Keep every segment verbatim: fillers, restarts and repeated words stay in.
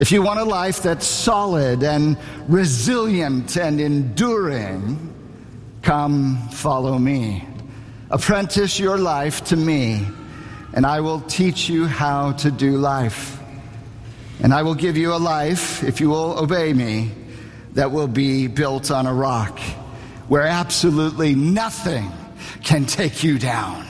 If you want a life that's solid and resilient and enduring, come follow me. Apprentice your life to me, and I will teach you how to do life. And I will give you a life, if you will obey me, that will be built on a rock, where absolutely nothing can take you down.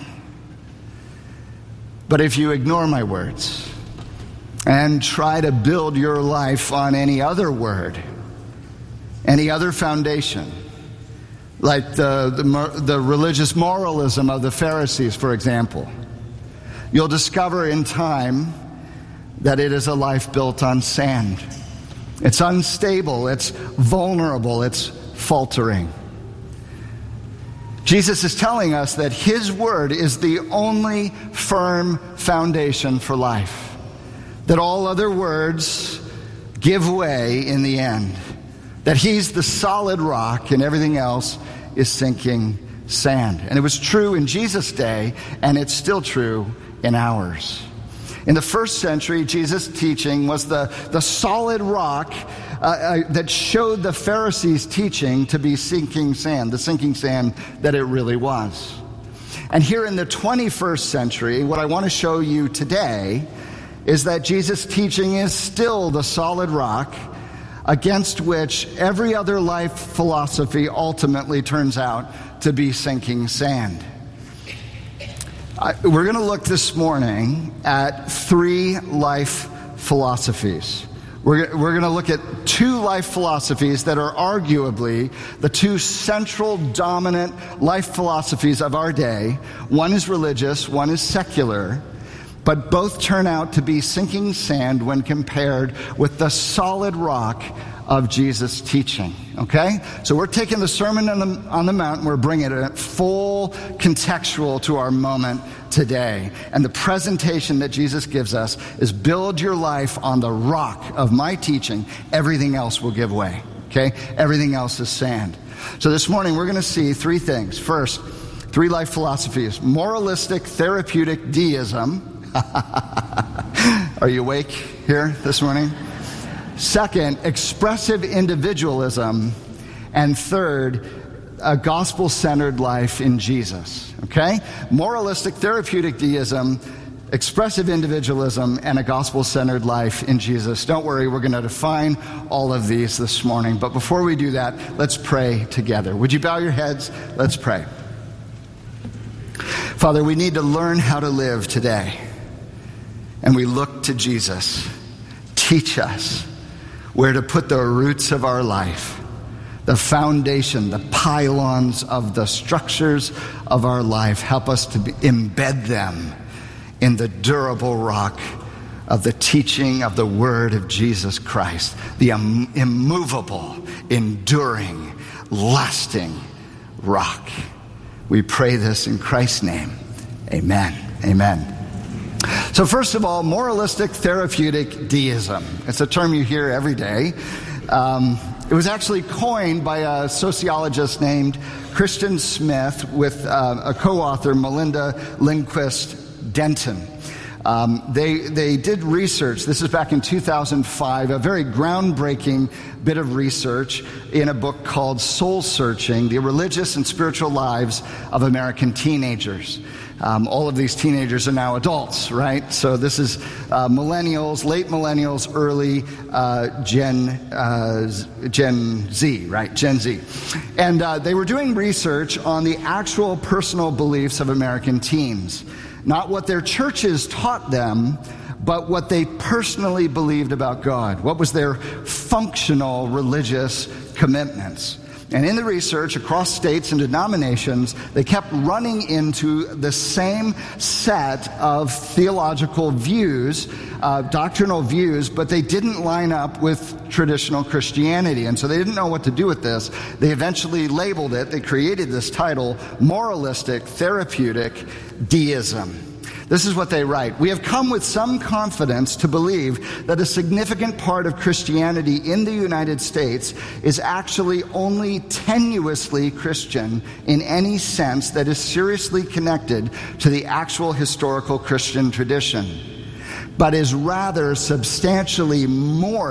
But if you ignore my words and try to build your life on any other word, any other foundation, like the, the, the religious moralism of the Pharisees, for example, you'll discover in time that it is a life built on sand. It's unstable, it's vulnerable, it's faltering. Jesus is telling us that his word is the only firm foundation for life, that all other words give way in the end, that he's the solid rock and everything else is sinking sand. And it was true in Jesus' day, and it's still true in ours. In the first century, Jesus' teaching was the, the solid rock uh, uh, that showed the Pharisees' teaching to be sinking sand, the sinking sand that it really was. And here in the twenty-first century, what I want to show you today is that Jesus' teaching is still the solid rock against which every other life philosophy ultimately turns out to be sinking sand. Uh, we're going to look this morning at three life philosophies. We're, we're going to look at two life philosophies that are arguably the two central dominant life philosophies of our day. One is religious, one is secular, but both turn out to be sinking sand when compared with the solid rock of Jesus' teaching, okay? So we're taking the Sermon on the, on the Mount and we're bringing it full contextual to our moment today. And the presentation that Jesus gives us is build your life on the rock of my teaching. Everything else will give way, okay? Everything else is sand. So this morning we're going to see three things. First, three life philosophies. Moralistic therapeutic deism. Are you awake here this morning? Second, expressive individualism. And third, a gospel-centered life in Jesus. Okay? Moralistic therapeutic deism, expressive individualism, and a gospel-centered life in Jesus. Don't worry, we're going to define all of these this morning. But before we do that, let's pray together. Would you bow your heads? Let's pray. Father, we need to learn how to live today. And we look to Jesus. Teach us where to put the roots of our life, the foundation, the pylons of the structures of our life. Help us to be, embed them in the durable rock of the teaching of the word of Jesus Christ, the um, immovable, enduring, lasting rock. We pray this in Christ's name. Amen. Amen. So first of all, moralistic therapeutic deism. It's a term you hear every day. Um, it was actually coined by a sociologist named Christian Smith with uh, a co-author, Melinda Lindquist Denton. Um, they they did research. This is back in two thousand five, a very groundbreaking bit of research in a book called Soul Searching: The Religious and Spiritual Lives of American Teenagers. Um, all of these teenagers are now adults, right? So this is uh, millennials, late millennials, early uh, Gen uh, Gen Z, right? Gen Z. And uh, they were doing research on the actual personal beliefs of American teens. Not what their churches taught them, but what they personally believed about God. What was their functional religious commitments? And in the research across states and denominations, they kept running into the same set of theological views, uh, doctrinal views, but they didn't line up with traditional Christianity. And so they didn't know what to do with this. They eventually labeled it, they created this title, Moralistic Therapeutic Deism. This is what they write. We have come with some confidence to believe that a significant part of Christianity in the United States is actually only tenuously Christian in any sense that is seriously connected to the actual historical Christian tradition. but is rather substantially more